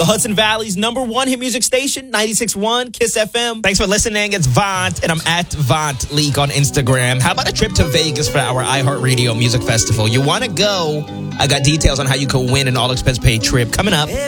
Hudson Valley's #1 hit music station, 96.1 Kiss FM. Thanks for listening. It's Vaunt, and I'm at Vaunt Leak on Instagram. How about a trip to Vegas for our iHeartRadio Music Festival? You want to go? I got details on how you can win an all-expense paid trip coming up.